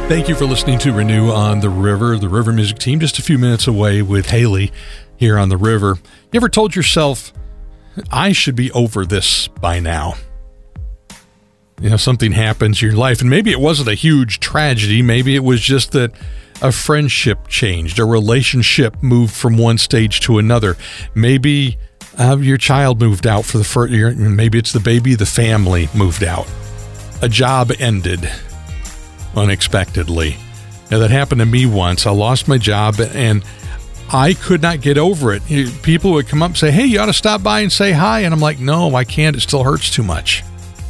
Thank you for listening to Renew on the River Music Team, just a few minutes away with Haley here on the River. You ever told yourself, I should be over this by now? You know, something happens in your life, and maybe it wasn't a huge tragedy. Maybe it was just that a friendship changed, a relationship moved from one stage to another. Maybe your child moved out for the first year. Maybe it's the baby, the family moved out. A job ended unexpectedly. Now, that happened to me once. I lost my job, and I could not get over it. People would come up and say, hey, you ought to stop by and say hi. And I'm like, no, I can't. It still hurts too much.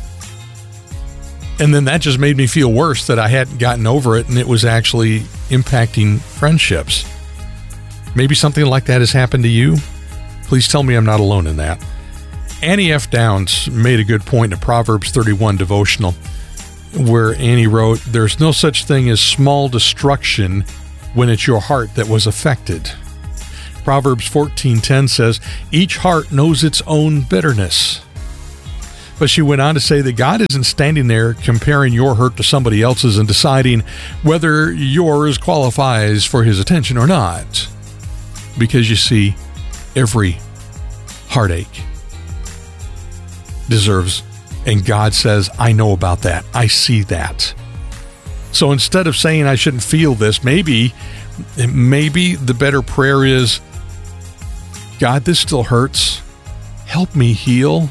And then that just made me feel worse that I hadn't gotten over it, and it was actually impacting friendships. Maybe something like that has happened to you. Please tell me I'm not alone in that. Annie F. Downs made a good point in a Proverbs 31 devotional, where Annie wrote, there's no such thing as small destruction when it's your heart that was affected. Proverbs 14:10 says, each heart knows its own bitterness. But she went on to say that God isn't standing there comparing your hurt to somebody else's and deciding whether yours qualifies for his attention or not. Because you see, every heartache deserves, and God says, I know about that. I see that. So instead of saying I shouldn't feel this, maybe the better prayer is, God, this still hurts. Help me heal.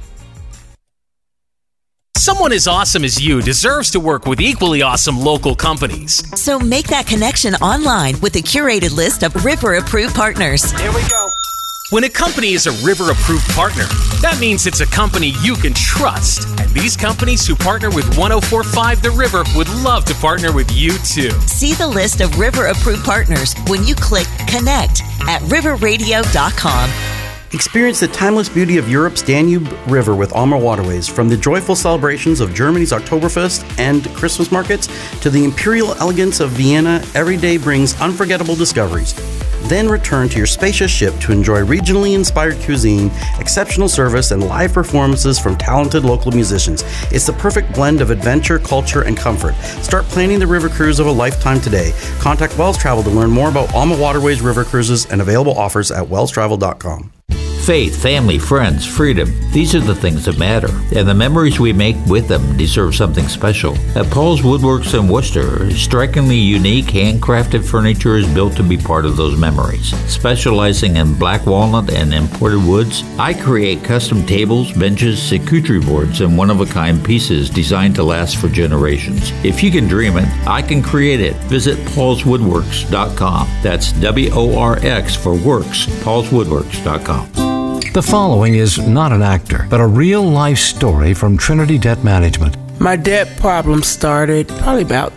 Someone as awesome as you deserves to work with equally awesome local companies. So make that connection online with a curated list of River-approved partners. Here we go. When a company is a River-approved partner, that means it's a company you can trust. And these companies who partner with 104.5 The River would love to partner with you too. See the list of River-approved partners when you click Connect at riverradio.com. Experience the timeless beauty of Europe's Danube River with Alma Waterways. From the joyful celebrations of Germany's Oktoberfest and Christmas markets to the imperial elegance of Vienna, every day brings unforgettable discoveries. Then return to your spacious ship to enjoy regionally inspired cuisine, exceptional service, and live performances from talented local musicians. It's the perfect blend of adventure, culture, and comfort. Start planning the river cruise of a lifetime today. Contact Wells Travel to learn more about Alma Waterways river cruises and available offers at wellstravel.com. Faith, family, friends, freedom. These are the things that matter, and the memories we make with them deserve something special. At Paul's Woodworks in Worcester, strikingly unique handcrafted furniture is built to be part of those memories. Specializing in black walnut and imported woods, I create custom tables, benches, charcuterie boards, and one-of-a-kind pieces designed to last for generations. If you can dream it, I can create it. Visit paulswoodworks.com. That's WORX for works, paulswoodworks.com. The following is not an actor, but a real-life story from Trinity Debt Management. My debt problem started probably about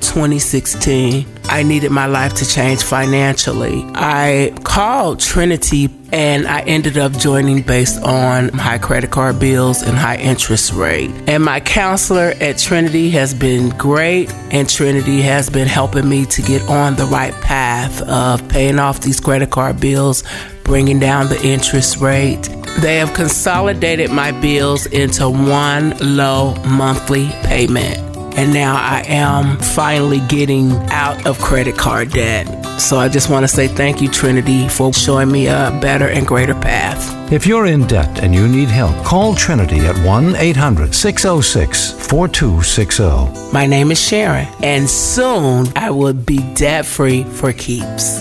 2016. I needed my life to change financially. I called Trinity and I ended up joining based on high credit card bills and high interest rate. And my counselor at Trinity has been great, and Trinity has been helping me to get on the right path of paying off these credit card bills, bringing down the interest rate. They have consolidated my bills into one low monthly payment. And now I am finally getting out of credit card debt. So I just want to say thank you, Trinity, for showing me a better and greater path. If you're in debt and you need help, call Trinity at 1-800-606-4260. My name is Sharon, and soon I will be debt-free for keeps.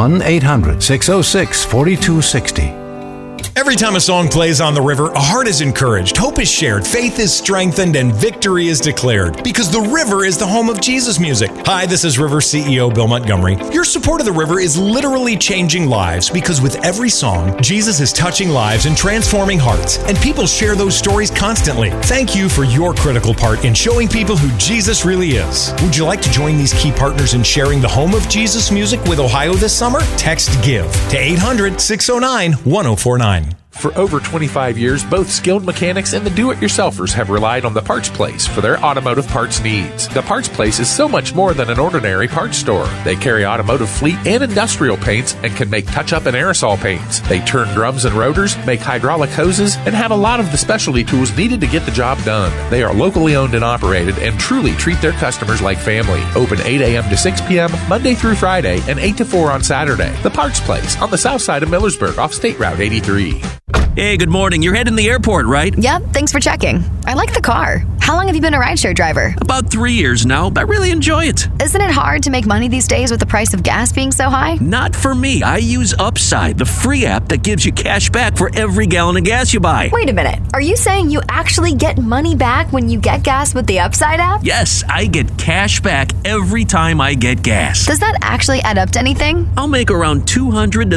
1-800-606-4260. Every time a song plays on the river, a heart is encouraged, hope is shared, faith is strengthened, and victory is declared. Because the river is the home of Jesus music. Hi, this is River CEO Bill Montgomery. Your support of the river is literally changing lives, because with every song, Jesus is touching lives and transforming hearts, and people share those stories constantly. Thank you for your critical part in showing people who Jesus really is. Would you like to join these key partners in sharing the home of Jesus music with Ohio this summer? Text GIVE to 800-609-1049. For over 25 years, both skilled mechanics and the do-it-yourselfers have relied on the Parts Place for their automotive parts needs. The Parts Place is so much more than an ordinary parts store. They carry automotive fleet and industrial paints and can make touch-up and aerosol paints. They turn drums and rotors, make hydraulic hoses, and have a lot of the specialty tools needed to get the job done. They are locally owned and operated and truly treat their customers like family. Open 8 a.m. to 6 p.m. Monday through Friday and 8 to 4 on Saturday. The Parts Place on the south side of Millersburg off State Route 83. Hey, good morning. You're heading to the airport, right? Yep, thanks for checking. I like the car. How long have you been a rideshare driver? About 3 years now. I really enjoy it. Isn't it hard to make money these days with the price of gas being so high? Not for me. I use Upside, the free app that gives you cash back for every gallon of gas you buy. Wait a minute. Are you saying you actually get money back when you get gas with the Upside app? Yes, I get cash back every time I get gas. Does that actually add up to anything? I'll make around $200 to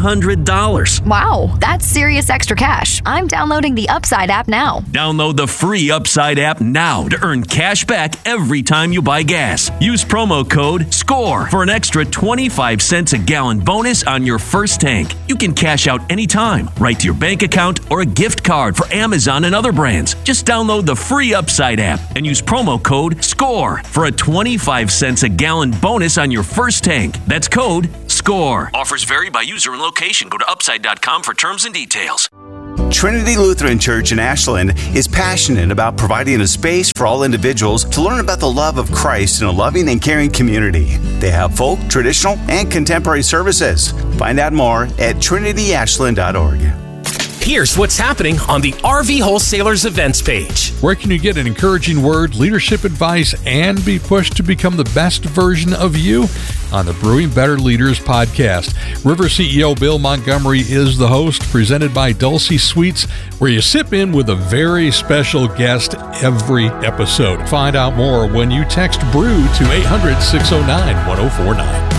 $300. Wow, that's serious extra cash. I'm downloading the Upside app now. Download the free Upside app now to earn cash back every time you buy gas. Use promo code SCORE for an extra 25 cents a gallon bonus on your first tank. You can cash out anytime, right to your bank account or a gift card for Amazon and other brands. Just download the free Upside app and use promo code SCORE for a 25 cents a gallon bonus on your first tank. That's code SCORE. Offers vary by user and location. Go to upside.com for terms and details. Trinity Lutheran Church in Ashland is passionate about providing a space for all individuals to learn about the love of Christ in a loving and caring community. They have folk, traditional, and contemporary services. Find out more at trinityashland.org. Here's what's happening on the RV Wholesalers events page. Where can you get an encouraging word, leadership advice, and be pushed to become the best version of you? On the Brewing Better Leaders podcast. River CEO Bill Montgomery is the host, presented by Dulcie Sweets, where you sip in with a very special guest every episode. Find out more when you text BREW to 800-609-1049.